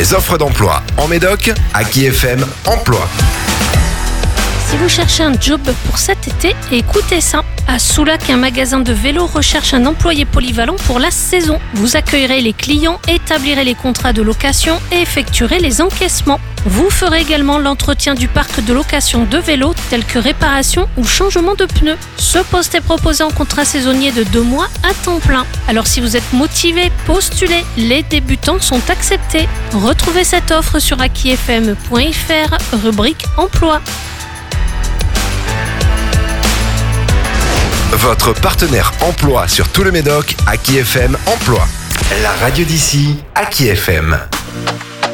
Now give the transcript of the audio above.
Les offres d'emploi en Médoc, Aki FM Emploi. Si vous cherchez un job pour cet été, écoutez ça. À Soulac, un magasin de vélo recherche un employé polyvalent pour la saison. Vous accueillerez les clients, établirez les contrats de location et effectuerez les encaissements. Vous ferez également l'entretien du parc de location de vélos tels que réparation ou changement de pneus. Ce poste est proposé en contrat saisonnier de 2 mois à temps plein. Alors si vous êtes motivé, postulez. Les débutants sont acceptés. Retrouvez cette offre sur akifm.fr, rubrique emploi. Votre partenaire emploi sur tout le Médoc, Aki FM Emploi. La radio d'ici, Aki FM.